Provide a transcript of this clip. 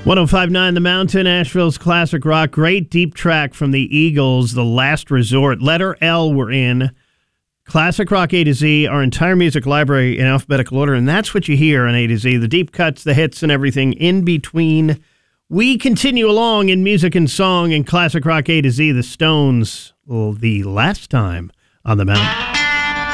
105.9 The Mountain, Asheville's classic rock. Great deep track from the Eagles, The Last Resort. Letter L we're in. Classic rock A to Z, our entire music library in alphabetical order, and that's what you hear on A to Z. The deep cuts, the hits, and everything in between. We continue along in music and song in classic rock A to Z, The Stones, the last time on the mountain.